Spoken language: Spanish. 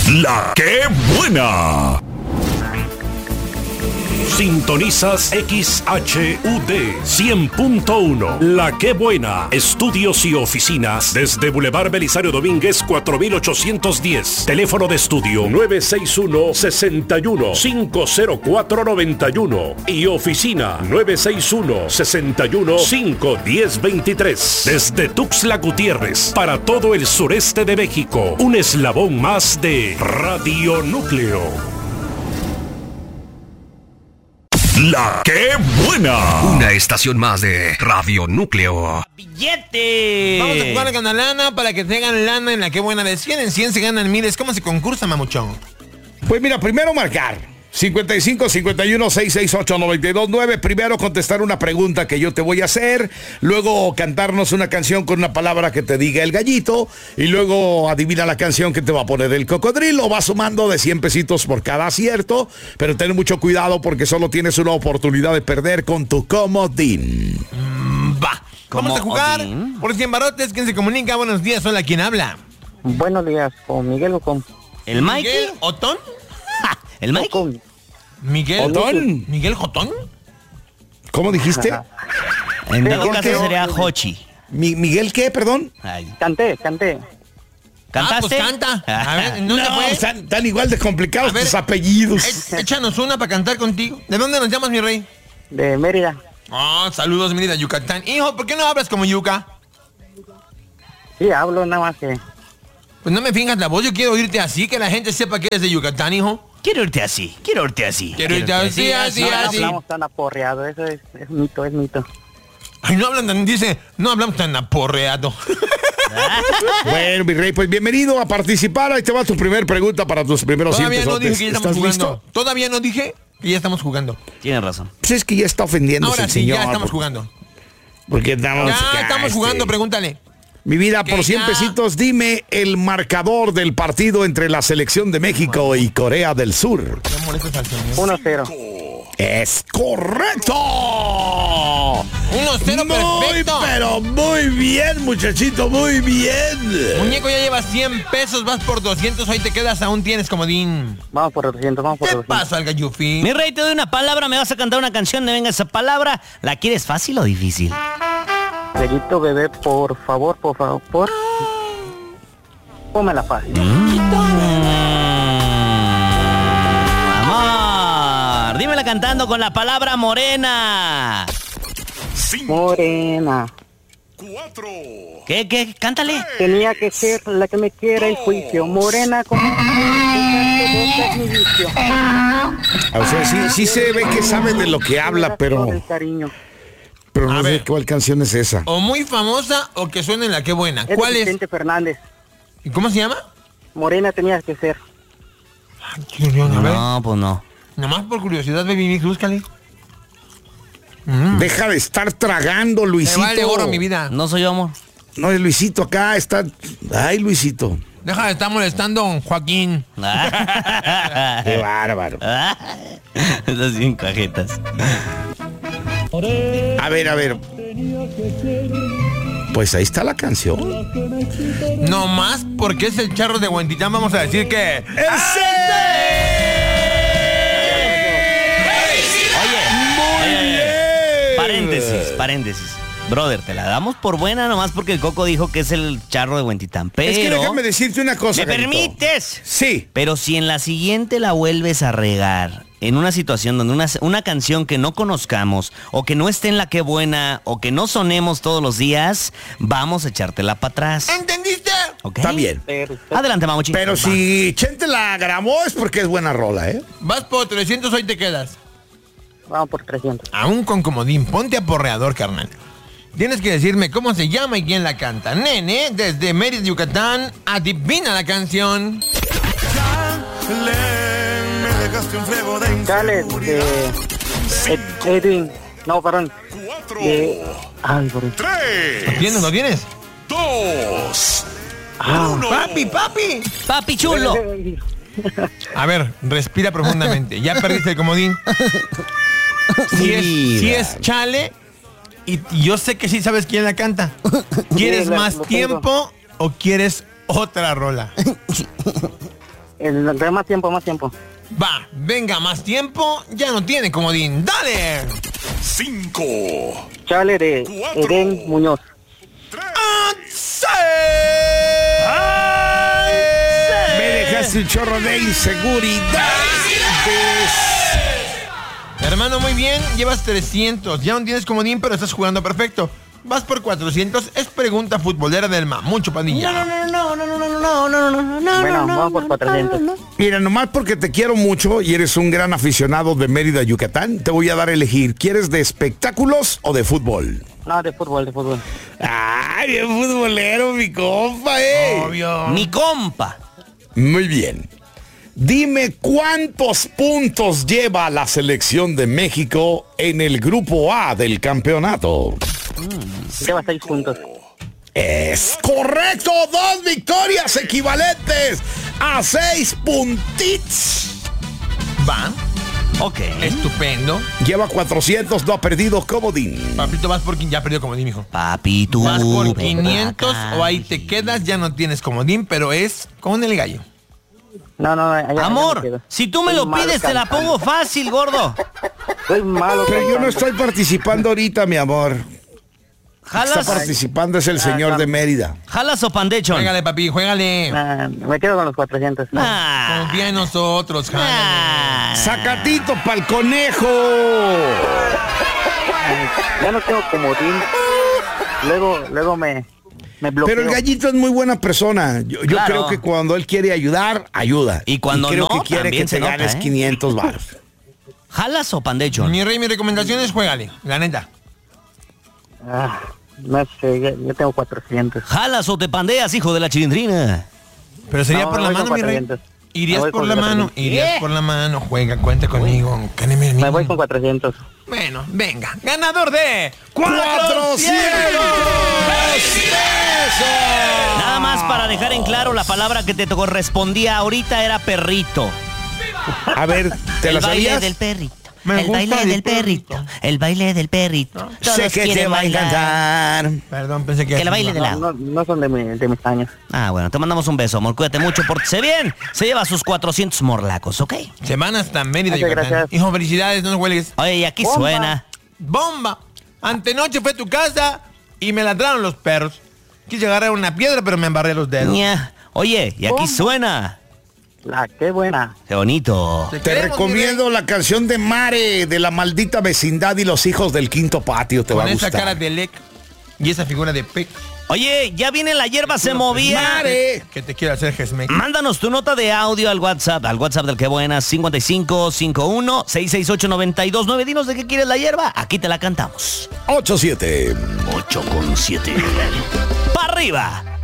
La que buena. Sintonizas XHUD 100.1. La que buena. Estudios y oficinas desde Boulevard Belisario Domínguez 4810. Teléfono de estudio 961-61-50491 y oficina 961-61-51023. Desde Tuxtla Gutiérrez para todo el sureste de México. Un eslabón más de Radio Núcleo. La que buena. Una estación más de Radio Núcleo. ¡Billete! Vamos a jugar con la lana para que tengan lana en la que buena. De 100 en 100 se ganan miles. ¿Cómo se concursa, mamuchón? Pues mira, primero marcar 55 51 668 929. Primero contestar una pregunta que yo te voy a hacer. Luego cantarnos una canción con una palabra que te diga el gallito. Y luego adivina la canción que te va a poner el cocodrilo. Va sumando de 100 pesitos por cada acierto. Pero ten mucho cuidado porque solo tienes una oportunidad de perder con tu comodín. Va. Vamos a jugar por 100 barotes. ¿Quién se comunica? Buenos días. Hola, ¿quién habla? Buenos días, ¿con Miguel o con...? ¿El Mikey? ¿Miguel Otón? ¿El Mikey? Con... ¿Miguel Otón. ¿Miguel Jotón? ¿Cómo dijiste? En dado caso sería Hochi. ¿Miguel qué, perdón? Ay. Canté. ¿Cantaste? Pues canta. A ver, ¿en dónde fue? Están igual de complicados A ver, tus apellidos. Échanos una para cantar contigo. ¿De dónde nos llamas, mi rey? De Mérida. Saludos, Mérida, Yucatán. Hijo, ¿por qué no hablas como yuca? Sí, hablo nada más que... Pues no me finjas la voz, yo quiero oírte así, que la gente sepa que eres de Yucatán, hijo. Quiero irte así. Quiero irte así, así. No hablamos tan aporreado, eso es mito, es mito. Ay, no hablan tan, dice, no hablamos tan aporreado. Bueno, mi rey, pues bienvenido a participar. Ahí te va tu primer pregunta para tus primeros 100 Todavía no pesotes. dije que ya estamos jugando. Todavía no dije que ya estamos jugando. Tienes razón. Pues es que ya está ofendiéndose Ahora el sí, señor. ya estamos jugando. Porque estamos... Ya estamos jugando, pregúntale. Mi vida, por 100 ya. pesitos, dime el marcador del partido entre la selección de México y Corea del Sur. No molestes al señor. 1-0. ¡Es correcto! 1-0, perfecto. Pero muy bien, muchachito, muy bien. Muñeco, ya llevas 100 pesos, vas por 200, ahí te quedas, aún tienes comodín. Vamos por 200, vamos por ¿Qué 200. pasa, el gallufín? Mi rey, te doy una palabra, me vas a cantar una canción, de venga esa palabra. ¿La quieres fácil o difícil? Gallito bebé, por favor. Pómela fácil. Amor, dímela cantando con la palabra morena. 5, Morena, 4. ¿Qué? Cántale. tenía que ser la que me quiera el juicio. Morena como... mi vicio. O sea, sí se ve que sabe de lo que habla, pero El cariño. no A sé ver. cuál canción es esa. O muy famosa o que suene en la que buena. ¿Cuál es? Vicente Fernández. ¿Y cómo se llama? Morena tenías que ser. Ay, qué unión, a ver. No, pues no. Nomás por curiosidad, baby mix, búscale. Deja de estar tragando, Me Luisito. vale gorro mi vida. No soy yo, amor. No, es Luisito acá está. Ay, Luisito. Deja de estar molestando, Joaquín. Qué bárbaro. Esas bien cajetas. A ver. Pues ahí está la canción. Nomás porque es el charro de Huentitán, vamos a decir que... Paréntesis. Brother, te la damos por buena nomás porque el Coco dijo que es el charro de Huentitán. Pero... Es que déjame decirte una cosa, ¿Me Gallito. permites? Sí. Pero si en la siguiente la vuelves a regar, en una situación donde una canción que no conozcamos, o que no esté en la que buena, o que no sonemos todos los días, vamos a echártela para atrás. ¿Entendiste? ¿Ok? Está bien. Adelante, mamuchi. Pero Va. si Chente la grabó es porque es buena rola, ¿eh? Vas por 300, hoy te quedas. Vamos por 300. Aún con comodín, ponte aporreador, carnal. Tienes que decirme cómo se llama y quién la canta. Nene, desde Mérida, Yucatán, adivina la canción. Dale, Edwin. No, perdón. 4, ¿Lo 3, ¿Lo tienes? 2, 1. ¡Papi! Papi chulo. A ver, respira profundamente. Ya perdiste el comodín. Si es Chale, y yo sé que sí sabes quién la canta. ¿Quieres Sí, más lo tengo. tiempo o quieres otra rola? De más tiempo. Va, venga, más tiempo, ya no tiene comodín. ¡Dale! 5. Chale de Eden Muñoz. Me dejaste un chorro de inseguridad. Hermano, muy bien, llevas 300. Ya no tienes comodín, pero estás jugando perfecto. Vas por 400, es pregunta futbolera del Mamucho Padilla. Bueno, vamos por 400. Mira, nomás porque te quiero mucho y eres un gran aficionado de Mérida, Yucatán, te voy a dar a elegir. ¿Quieres de espectáculos o de fútbol? No, de fútbol. ¡Ay, bien futbolero, mi compa, Obvio. Mi compa. Muy bien. Dime cuántos puntos lleva la selección de México en el grupo A del campeonato. Lleva 6 puntos. Es correcto, 2 victorias equivalentes a 6 puntitos. Va, Ok. estupendo. Lleva 400, no ha perdido comodín. Papito, vas por... Ya perdió comodín, mijo. Papi, tú. Vas por ven 500 acá. o ahí te quedas, ya no tienes comodín, pero es con el gallo. No, allá me Amor, quedo. si tú me Soy lo malo pides, te la cantando. pongo fácil, gordo. Soy malo. Pero yo no cantando. estoy participando ahorita, mi amor. Está ¿Jalas, participando es el señor de Mérida. jalas o pandechon? Juégale, papi, juégale. Me quedo con los 400. Ah, Confía en nosotros, jálale. ah. Sacatito pa'l conejo. Ya no tengo comodín. Luego me bloqueo. Pero el gallito es muy buena persona. Yo Claro. creo que cuando él quiere ayudar, ayuda. Y cuando creo no, que quiere también que se te nota, ganes ¿eh? 500 baros. ¿Jalas o pandechon? Mi rey, mi recomendación es juégale, la neta. No sé, yo tengo 400. ¿Jalas o te pandeas, hijo de la chilindrina? Pero sería No, por la voy con mano, mi rey. 400. Irías Me voy por con la 400. mano, irías por la mano, juega, cuenta conmigo. Cáneme el Me mismo. voy con 400. Bueno, venga, ganador de 400 pesos. Nada más para dejar en claro, la palabra que te correspondía ahorita era perrito. A ver, ¿te El la baile sabías? del perrito. Me El gusta baile el del perrito. El baile del perrito. Sé Todos que te quieren va a bailar. encantar. Perdón, pensé que... Que la baile de lado. No son de mis años. Ah, bueno, te mandamos un beso, amor. Cuídate mucho, pórtese bien. Se lleva sus 400 morlacos, ¿ok? Se van hasta Mérida, Muchas Yucatán. gracias. Hijo, felicidades, no huelgues. Oye, y aquí Bomba. suena. ¡Bomba! Antenoche fue a tu casa y me ladraron los perros. Quise agarrar una piedra, pero me embarré los dedos. Ña. Oye, y aquí Bomba. suena. Qué buena. Qué bonito. Te Te queremos, recomiendo la canción de Mare, de La Maldita Vecindad y los Hijos del Quinto Patio. Te mi va rey. a Con esa gustar. cara de Lec y esa figura de Peck. Oye, ya viene la hierba, se movía. Mare. Que te quiero hacer, Gesmec. Mándanos tu nota de audio al WhatsApp del que buena, 5551 668 929. Dinos de qué quieres la hierba. Aquí te la cantamos. 87. 8,7. ¡Para arriba!